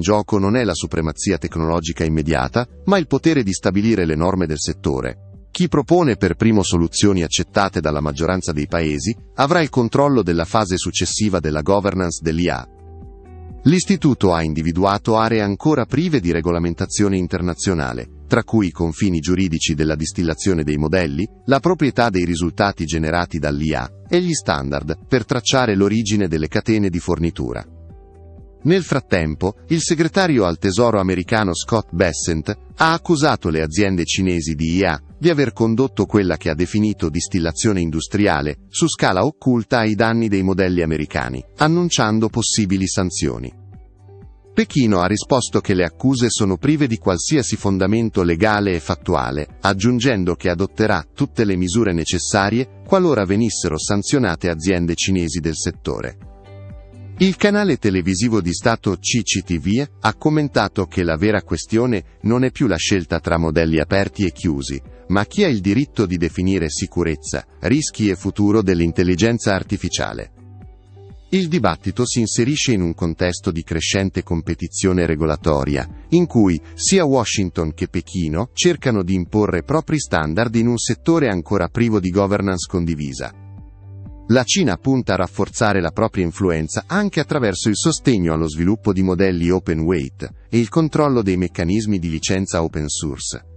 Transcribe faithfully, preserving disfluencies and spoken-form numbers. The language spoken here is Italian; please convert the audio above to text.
gioco non è la supremazia tecnologica immediata, ma il potere di stabilire le norme del settore. Chi propone per primo soluzioni accettate dalla maggioranza dei paesi avrà il controllo della fase successiva della governance dell'I A. L'istituto ha individuato aree ancora prive di regolamentazione internazionale, tra cui i confini giuridici della distillazione dei modelli, la proprietà dei risultati generati dall'I A e gli standard per tracciare l'origine delle catene di fornitura. Nel frattempo, il segretario al Tesoro americano Scott Bessent ha accusato le aziende cinesi di I A di aver condotto quella che ha definito distillazione industriale su scala occulta ai danni dei modelli americani, annunciando possibili sanzioni. Pechino ha risposto che le accuse sono prive di qualsiasi fondamento legale e fattuale, aggiungendo che adotterà tutte le misure necessarie qualora venissero sanzionate aziende cinesi del settore. Il canale televisivo di Stato C C T V ha commentato che la vera questione non è più la scelta tra modelli aperti e chiusi, ma chi ha il diritto di definire sicurezza, rischi e futuro dell'intelligenza artificiale. Il dibattito si inserisce in un contesto di crescente competizione regolatoria, in cui sia Washington che Pechino cercano di imporre propri standard in un settore ancora privo di governance condivisa. La Cina punta a rafforzare la propria influenza anche attraverso il sostegno allo sviluppo di modelli open weight e il controllo dei meccanismi di licenza open source.